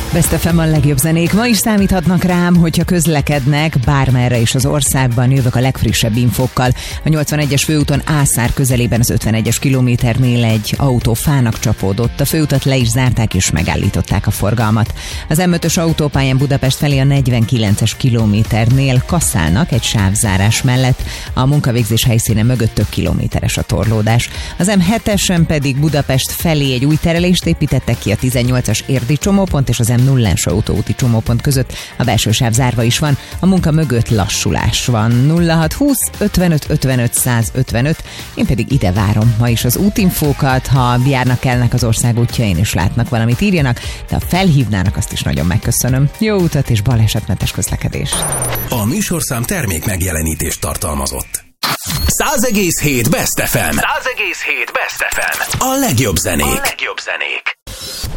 Best FM a legjobb zenék. Ma is számíthatnak rám, hogyha közlekednek bármerre is az országban. Jövök a legfrissebb infókkal. A 81-es főúton Ászár közelében az 51-es kilométernél egy autó fának csapódott. A főutat le is zárták és megállították a forgalmat. Az M5-ös autópályán Budapest felé a 49-es kilométernél kasszálnak egy sávzárás mellett. A munkavégzés helyszíne mögött több kilométeres a torlódás. Az M7-esen pedig Budapest felé egy új terelést építettek ki a 18-as érdi csomópont és az M0-as autóúti csomópont között. A belső sáv zárva is van, a munka mögött lassulás van. 0620 55 55 155. Én pedig ide várom ma is az útinfókat. Ha járnak, kelnek az ország útjain és látnak valamit, írjanak, de ha felhívnának, azt is nagyon megköszönöm. Jó utat és balesetmentes közlekedést. A műsorszám termék megjelenítést tartalmazott. 100,7 Best FM. 100,7 Best FM. A legjobb zenék.